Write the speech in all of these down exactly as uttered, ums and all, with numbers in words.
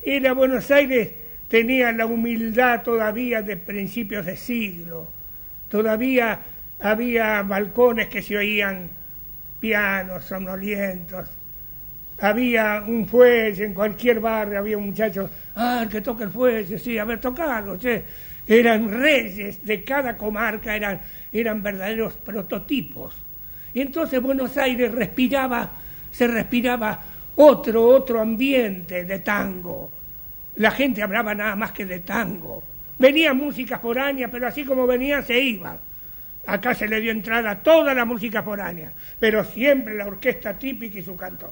era Buenos Aires, tenía la humildad todavía de principios de siglo. Todavía había balcones que se oían pianos sonolientos. Había un fuelle en cualquier barrio, había un muchacho, ah, el que toca el fuelle, sí, a ver, tocarlo, che. Eran reyes de cada comarca, eran, eran verdaderos prototipos. Y entonces Buenos Aires respiraba, se respiraba otro, otro ambiente de tango. La gente hablaba nada más que de tango. Venía música foránea, pero así como venía se iba. Acá se le dio entrada a toda la música foránea, pero siempre la orquesta típica y su cantor.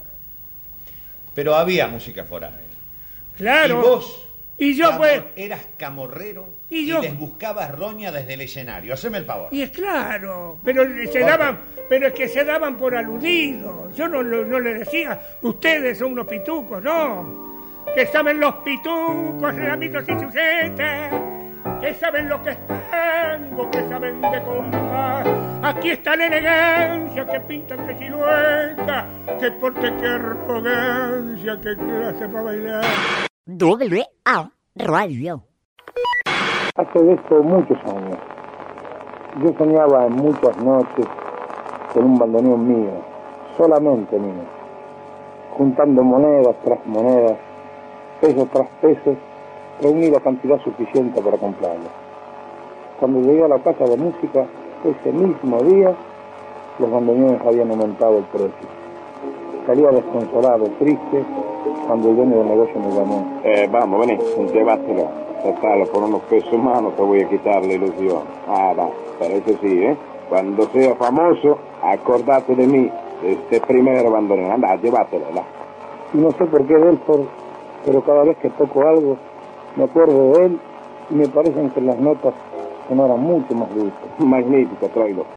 Pero había música foránea. Claro. Y vos... Y yo Camor, pues... eras camorrero y, y yo, les buscabas roña desde el escenario. Haceme el favor. Y es claro, pero se daban, pero es que se daban por aludidos. Yo no, no, no le decía, ustedes son unos pitucos, no. Que saben los pitucos, el amigo y sujete, que saben lo que es tango, que saben de compás. Aquí está la elegancia, que pintan, que silueta, que porte, que arrogancia, que clase para bailar. Doble A Radio. Hace de esto muchos años. Yo soñaba en muchas noches con un bandoneón mío, solamente mío, juntando monedas tras monedas, pesos tras pesos, reuní la cantidad suficiente para comprarlo. Cuando llegué a la casa de música, ese mismo día, los bandoneones habían aumentado el precio. Salía desconsolado, triste, cuando el dueño del negocio me llamó. Eh, vamos, vení, llévatelo. Tratalo por unos pesos más, no te voy a quitar la ilusión. Ah, va, pero eso sí, ¿eh? Cuando sea famoso, acordate de mí, de este primer bandoneón. Anda, llévatelo, ¿la? Y no sé por qué de él, por, pero cada vez que toco algo, me acuerdo de él y me parecen que las notas sonaran mucho más dulces. Magnífico, tráelo.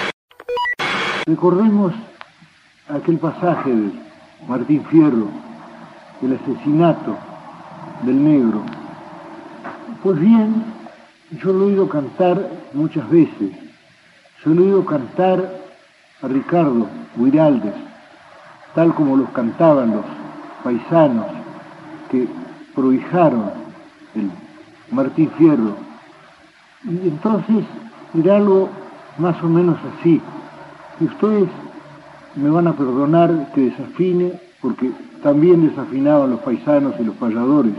Recordemos aquel pasaje de Martín Fierro, el asesinato del negro. Pues bien, yo lo he oído cantar muchas veces. Yo lo he oído cantar a Ricardo Guiraldes, tal como los cantaban los paisanos que prohijaron el Martín Fierro. Y entonces era algo más o menos así. Y ustedes me van a perdonar que desafine, porque también desafinaban los paisanos y los payadores.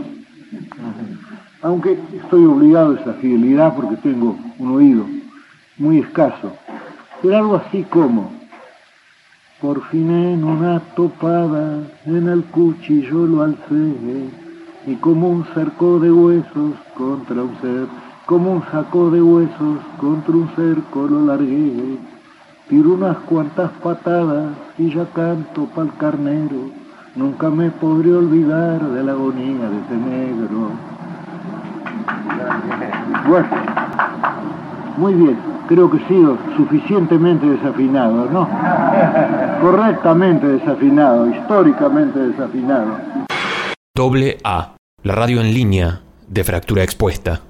Aunque estoy obligado a esa fidelidad porque tengo un oído muy escaso. Pero algo así como: por fin en una topada en el cuchillo lo alcé, y como un cerco de huesos contra un ser, como un saco de huesos contra un cerco lo largué. Tiro unas cuantas patadas y ya canto pa'l carnero. Nunca me podré olvidar de la agonía de ese negro. Bueno, muy bien. Creo que he sido suficientemente desafinado, ¿no? Correctamente desafinado, históricamente desafinado. Doble A, la radio en línea de Fractura Expuesta.